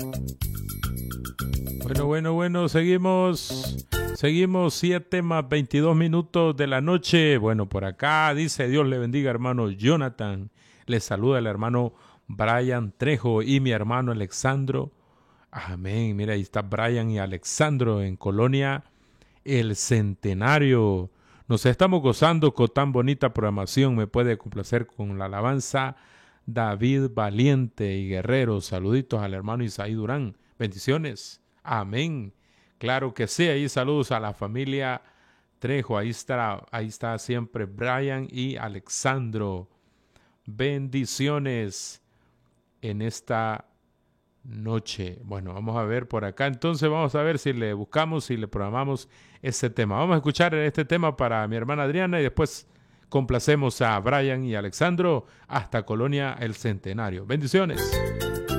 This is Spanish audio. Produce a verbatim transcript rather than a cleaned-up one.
Bueno, bueno, bueno, seguimos, seguimos siete más veintidós minutos de la noche. Bueno, por acá dice Dios le bendiga, hermano Jonathan. Le saluda el hermano Brian Trejo y mi hermano Alexandro. Amén. Mira, ahí está Brian y Alexandro en Colonia El Centenario. Nos estamos gozando con tan bonita programación. Me puede complacer con la alabanza David Valiente y Guerrero. Saluditos al hermano Isaí Durán. Bendiciones. Amén. Claro que sí. Ahí saludos a la familia Trejo. Ahí está, ahí está siempre Brian y Alexandro. Bendiciones en esta noche. Bueno, vamos a ver por acá. Entonces vamos a ver si le buscamos, si le programamos ese tema. Vamos a escuchar este tema para mi hermana Adriana y después complacemos a Brian y Alexandro hasta Colonia El Centenario. Bendiciones.